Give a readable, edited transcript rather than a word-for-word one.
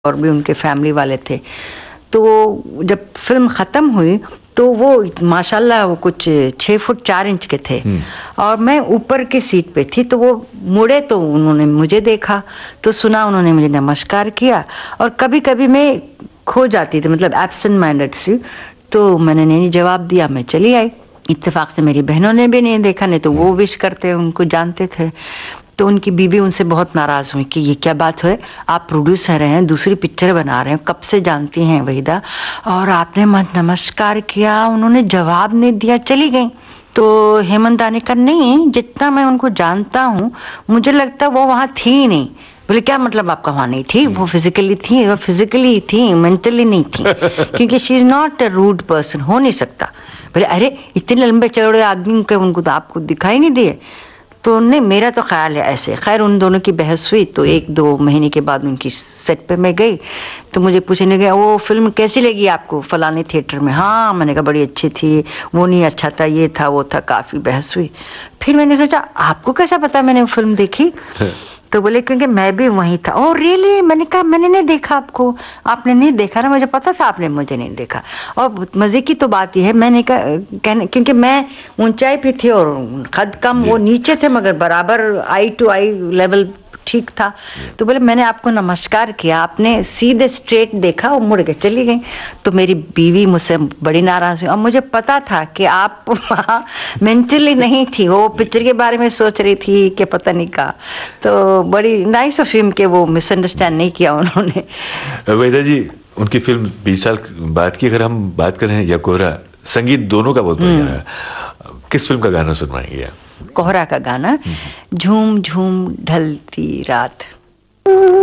और भी उनके फैमिली वाले थे। तो जब फिल्म ख़त्म हुई तो वो माशाल्लाह वो कुछ 6 फुट 4 इंच के थे और मैं ऊपर की सीट पे थी। तो वो मुड़े तो उन्होंने मुझे देखा, तो सुना, उन्होंने मुझे नमस्कार किया। और कभी कभी मैं खो जाती थी, मतलब एब्सेंट माइंडेड सी, तो मैंने नहीं जवाब दिया, मैं चली आई। इत्तेफाक से मेरी बहनों ने भी नहीं देखा, नहीं तो वो विश करते, उनको जानते थे। तो उनकी बीवी उनसे बहुत नाराज़ हुई कि ये क्या बात है, आप प्रोड्यूसर हैं, दूसरी पिक्चर बना रहे हैं, कब से जानती हैं वहीदा, और आपने नमस्कार किया, उन्होंने जवाब नहीं दिया, चली गई। तो हेमंत दा ने कहा नहीं, जितना मैं उनको जानता हूँ मुझे लगता वो वहाँ थी ही नहीं। बोले क्या मतलब आपका वहाँ नहीं थी? वो फिजिकली थी, और फिजिकली थी, मेंटली नहीं थी क्योंकि she is not a rude person, हो नहीं सकता। बोले अरे इतने लंबे चौड़े आदमी के उनको तो आपको दिखाई नहीं दिए। तो नहीं, मेरा तो ख्याल है ऐसे। खैर उन दोनों की बहस हुई, तो 1-2 महीने के बाद उनकी सेट पे मैं गई, तो मुझे पूछने गया वो फिल्म कैसी लगी आपको फलाने थिएटर में। हाँ, मैंने कहा बड़ी अच्छी थी, वो नहीं अच्छा था, ये था वो था, काफ़ी बहस हुई। फिर मैंने सोचा आपको कैसा पता मैंने वो फिल्म देखी? तो बोले क्योंकि मैं भी वहीं था। Oh really? मैंने कहा मैंने नहीं देखा आपको। आपने नहीं देखा ना, मुझे पता था आपने मुझे नहीं देखा। और मज़े की तो बात यह है, मैंने कहा क्योंकि मैं ऊंचाई पे थी और कद कम, वो नीचे थे मगर बराबर आई टू आई लेवल ठीक था। तो बोले मैंने आपको नमस्कार किया, आपने सीधे स्ट्रेट देखा और मुड़ के चली गई। तो मेरी बीवी मुझसे बड़ी नाराज़ हुई और मुझे पता था कि आप वहाँ मेंटली नहीं थी, वो पिक्चर के बारे में सोच रही थी कि पता नहीं का। तो बड़ी नाइस ऑफ हिम कि वो मिसअंडरस्टैंड नहीं किया उन्होंने। वहीदा जी, उनकी फिल्म 20 साल बाद की अगर हम बात करें, या कोहरा, संगीत दोनों का बहुत बढ़िया रहा। किस फिल्म का गाना सुनवाएंगे आप? कोहरा का गाना, झूम झूम ढलती रात।